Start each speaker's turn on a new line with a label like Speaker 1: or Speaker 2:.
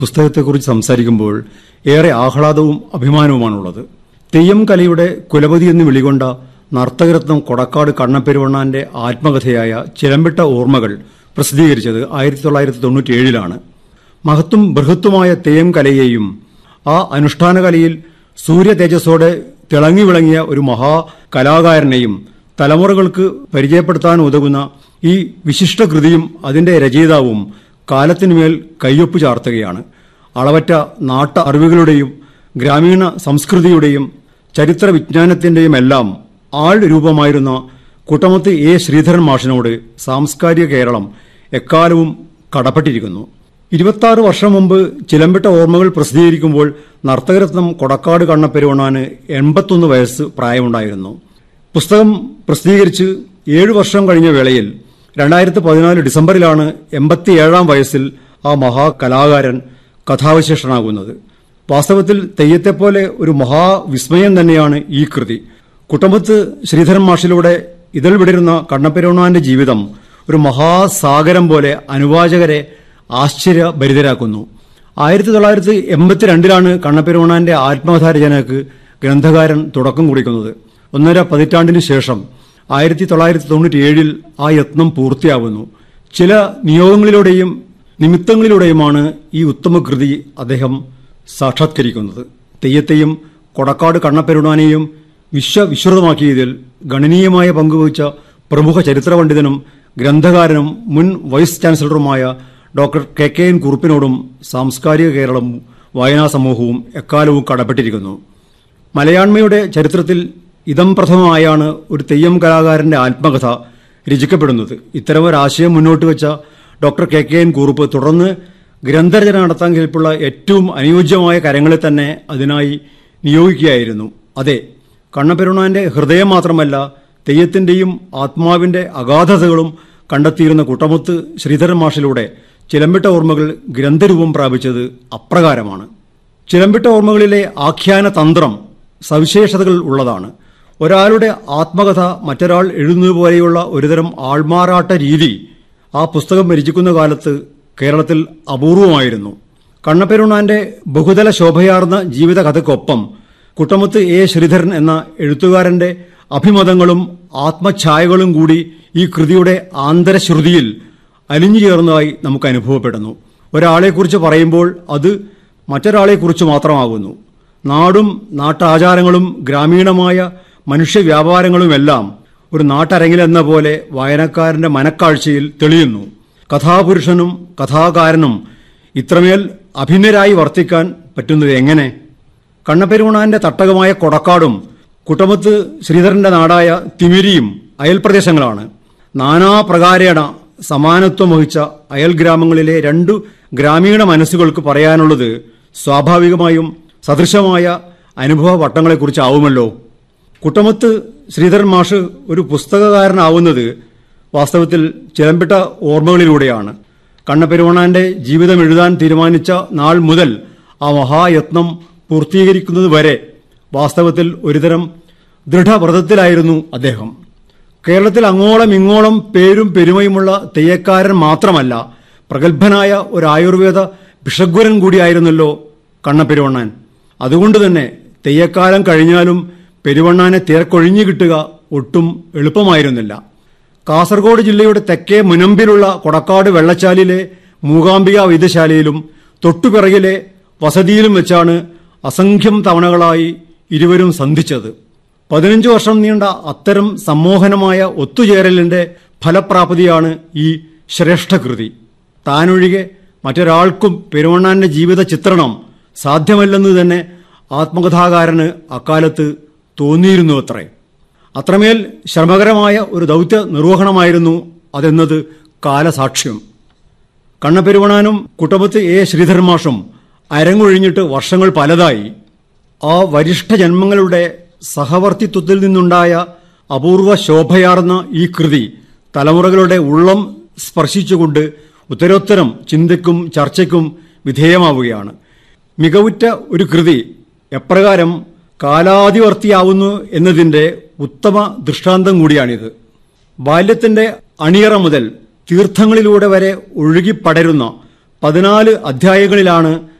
Speaker 1: പുസ്തകത്തെക്കുറിച്ച് സംസാരിക്കുമ്പോൾ ഏറെ ആഹ്ലാദവും അഭിമാനവുമാണുള്ളത്. തെയ്യം കലയുടെ കുലപതി എന്ന് വിളികൊണ്ട നർത്തകരത്നം കൊടക്കാട് കണ്ണപ്പെരുവണ്ണാന്റെ ആത്മകഥയായ ചിലമ്പിട്ട ഓർമ്മകൾ പ്രസിദ്ധീകരിച്ചത് 1997 മഹത്തും ബൃഹത്തുമായ തെയ്യം കലയെയും ആ അനുഷ്ഠാന കലയിൽ സൂര്യ തേജസ്സോടെ തിളങ്ങി വിളങ്ങിയ ഒരു മഹാ കലാകാരനെയും തലമുറകൾക്ക് പരിചയപ്പെടുത്താൻ ഉതകുന്ന ഈ വിശിഷ്ട കൃതിയും അതിന്റെ രചയിതാവും കാലത്തിനുമേൽ കയ്യൊപ്പ് ചാർത്തുകയാണ്. അളവറ്റ നാട്ട അറിവുകളുടെയും ഗ്രാമീണ സംസ്കൃതിയുടെയും ചരിത്ര വിജ്ഞാനത്തിന്റെയും എല്ലാം ആൾ രൂപമായിരുന്ന കുട്ടമത്ത് എ ശ്രീധരൻ മാഷിനോട് സാംസ്കാരിക കേരളം എക്കാലവും കടപ്പെട്ടിരിക്കുന്നു. 26 വർഷം മുമ്പ് ചിലമ്പിട്ട ഓർമ്മകൾ പ്രസിദ്ധീകരിക്കുമ്പോൾ നർത്തകരത്നം കൊടക്കാട് കണ്ണപ്പെരുവണ്ണാന് 81 വയസ്സ് പ്രായമുണ്ടായിരുന്നു. പുസ്തകം പ്രസിദ്ധീകരിച്ച് 7 വർഷം കഴിഞ്ഞ വേളയിൽ 2014 ഡിസംബറിലാണ് 87 വയസ്സിൽ ആ മഹാകലാകാരൻ കഥാവിശേഷനാകുന്നത്. വാസ്തവത്തിൽ തെയ്യത്തെപ്പോലെ ഒരു മഹാവിസ്മയം തന്നെയാണ് ഈ കൃതി. കുട്ടമത്ത് ശ്രീധരൻ മാഷിലൂടെ ഇതൾ വിടരുന്ന കണ്ണപ്പെരുവണ്ണാന്റെ ജീവിതം ഒരു മഹാസാഗരം പോലെ അനുവാചകരെ ആശ്ചര്യഭരിതരാക്കുന്നു. 1982 കണ്ണപ്പെരുവണ്ണാന്റെ ആത്മകഥാരചനയ്ക്ക് ഗ്രന്ഥകാരൻ തുടക്കം കുറിക്കുന്നത്. 1.5 പതിറ്റാണ്ടിനു ശേഷം 1997 ആ യത്നം പൂർത്തിയാവുന്നു. ചില നിയോഗങ്ങളിലൂടെയും നിമിത്തങ്ങളിലൂടെയുമാണ് ഈ ഉത്തമകൃതി അദ്ദേഹം സാക്ഷാത്കരിക്കുന്നത്. തെയ്യത്തെയും കൊടക്കാട് കണ്ണപ്പെരുവണ്ണാനെയും വിശ്വവിശ്രുതമാക്കിയതിൽ ഗണനീയമായ പങ്കുവഹിച്ച പ്രമുഖ ചരിത്ര പണ്ഡിതനും ഗ്രന്ഥകാരനും മുൻ വൈസ് ചാൻസലറുമായ ഡോക്ടർ KKN കുറുപ്പിനോടും സാംസ്കാരിക കേരളം വായനാ സമൂഹവും എക്കാലവും കടപ്പെട്ടിരിക്കുന്നു. മലയാണ്മയുടെ ചരിത്രത്തിൽ ഇതം പ്രഥമമായാണ് ഒരു തെയ്യം കലാകാരന്റെ ആത്മകഥ രചിക്കപ്പെടുന്നത്. ഇത്തരമൊരാശയം മുന്നോട്ട് വെച്ച ഡോക്ടർ KKN കുറുപ്പ് തുടർന്ന് ഗ്രന്ഥരചന നടത്താൻ കെൽപ്പുള്ള ഏറ്റവും അനുയോജ്യമായ കരങ്ങളെ തന്നെ അതിനായി നിയോഗിക്കുകയായിരുന്നു. അതെ, കണ്ണപ്പെരുവണ്ണാന്റെ ഹൃദയം മാത്രമല്ല, തെയ്യത്തിന്റെയും ആത്മാവിന്റെ അഗാധതകളും കണ്ടെത്തിയിരുന്ന കുട്ടമത്ത് ശ്രീധരൻ മാഷിലൂടെ ചിലമ്പിട്ട ഓർമ്മകൾ ഗ്രന്ഥരൂപം പ്രാപിച്ചത് അപ്രകാരമാണ്. ചിലമ്പിട്ട ഓർമ്മകളിലെ ആഖ്യാന തന്ത്രം സവിശേഷതകൾ ഉള്ളതാണ്. ഒരാളുടെ ആത്മകഥ മറ്റൊരാൾ എഴുതുന്നതുപോലെയുള്ള ഒരുതരം ആൾമാറാട്ട രീതി ആ പുസ്തകം രചിക്കുന്ന കാലത്ത് കേരളത്തിൽ അപൂർവമായിരുന്നു. കണ്ണപ്പെരുവണ്ണാന്റെ ബഹുതല ശോഭയാർന്ന ജീവിതകഥയ്ക്കൊപ്പം കുട്ടമത്ത് എ ശ്രീധരൻ എന്ന എഴുത്തുകാരന്റെ അഭിമതങ്ങളും ആത്മഛായകളും കൂടി ഈ കൃതിയുടെ ആന്തരശ്രുതിയിൽ അലിഞ്ഞു ചേർന്നതായി നമുക്ക് അനുഭവപ്പെടുന്നു. ഒരാളെക്കുറിച്ച് പറയുമ്പോൾ അത് മറ്റൊരാളെക്കുറിച്ച് മാത്രമാകുന്നു. നാടും നാട്ടാചാരങ്ങളും ഗ്രാമീണമായ മനുഷ്യവ്യാപാരങ്ങളുമെല്ലാം ഒരു നാട്ടരങ്ങിലെന്ന പോലെ വായനക്കാരന്റെ മനക്കാഴ്ചയിൽ തെളിയുന്നു. കഥാപുരുഷനും കഥാകാരനും ഇത്രമേൽ അഭിന്നരായി വർത്തിക്കാൻ പറ്റുന്നത് എങ്ങനെ? കണ്ണപ്പെരുവണ്ണാന്റെ തട്ടകമായ കൊടക്കാടും കുട്ടമത്ത് ശ്രീധരന്റെ നാടായ തിമിരിയും അയൽപ്രദേശങ്ങളാണ്. നാനാപ്രകാരേണ സമാനത്വം വഹിച്ച അയൽ ഗ്രാമങ്ങളിലെ 2 ഗ്രാമീണ മനസ്സുകൾക്ക് പറയാനുള്ളത് സ്വാഭാവികമായും സദൃശമായ അനുഭവ വട്ടങ്ങളെക്കുറിച്ചാവുമല്ലോ. കുട്ടമത്ത് ശ്രീധരൻ മാഷ് ഒരു പുസ്തകകാരനാവുന്നത് വാസ്തവത്തിൽ ചിലമ്പിട്ട ഓർമ്മകളിലൂടെയാണ്. കണ്ണപ്പെരുവണ്ണാന്റെ ജീവിതം എഴുതാൻ തീരുമാനിച്ച നാൾ മുതൽ ആ മഹായത്നം പൂർത്തീകരിക്കുന്നത് വരെ വാസ്തവത്തിൽ ഒരുതരം ദൃഢവ്രതത്തിലായിരുന്നു അദ്ദേഹം. കേരളത്തിൽ അങ്ങോളം ഇങ്ങോളം പേരും പെരുമയുമുള്ള തെയ്യക്കാരൻ മാത്രമല്ല, പ്രഗത്ഭനായ ഒരു ആയുർവേദ ഭിഷഗ്വരൻ കൂടിയായിരുന്നല്ലോ കണ്ണപ്പെരുവണ്ണാൻ. അതുകൊണ്ട് തന്നെ തെയ്യക്കാലം കഴിഞ്ഞാലും പെരുവണ്ണാനെ തിരക്കൊഴിഞ്ഞു കിട്ടുക ഒട്ടും എളുപ്പമായിരുന്നില്ല. കാസർഗോഡ് ജില്ലയുടെ തെക്കേ മുനമ്പിലുള്ള കൊടക്കാട് വെള്ളച്ചാലിലെ മൂകാംബിക വൈദ്യശാലയിലും തൊട്ടുപിറകിലെ വസതിയിലും വെച്ചാണ് അസംഖ്യം തവണകളായി ഇരുവരും സന്ധിച്ചത്. 15 വർഷം നീണ്ട അത്തരം സമ്മോഹനമായ ഒത്തുചേരലിന്റെ ഫലപ്രാപ്തിയാണ് ഈ ശ്രേഷ്ഠകൃതി. താനൊഴികെ മറ്റൊരാൾക്കും പെരുവണ്ണാന്റെ ജീവിത ചിത്രണം സാധ്യമല്ലെന്ന് തന്നെ ആത്മകഥാകാരന് അക്കാലത്ത് തോന്നിയിരുന്നുവത്രേ. അത്രമേൽ ശ്രമകരമായ ഒരു ദൗത്യ നിർവഹണമായിരുന്നു അതെന്നത് കാലസാക്ഷ്യം. കണ്ണപ്പെരുവണ്ണാനും കുട്ടമത്ത് എ ശ്രീധരൻ മാഷും അരങ്ങൊഴിഞ്ഞിട്ട് വർഷങ്ങൾ പലതായി. ആ വരിഷ്ഠ ജന്മങ്ങളുടെ സഹവർത്തിത്വത്തിൽ നിന്നുണ്ടായ അപൂർവ ശോഭയാർന്ന ഈ കൃതി തലമുറകളുടെ ഉള്ളം സ്പർശിച്ചുകൊണ്ട് ഉത്തരോത്തരം ചിന്തയ്ക്കും ചർച്ചയ്ക്കും വിധേയമാവുകയാണ്. മികവുറ്റ ഒരു കൃതി എപ്രകാരം കാലാതിവർത്തിയാവുന്നു എന്നതിന്റെ ഉത്തമ ദൃഷ്ടാന്തം കൂടിയാണിത്. ബാല്യത്തിന്റെ അണിയറ മുതൽ തീർത്ഥങ്ങളിലൂടെ വരെ ഒഴുകിപ്പടരുന്ന 14 അധ്യായങ്ങളിലാണ്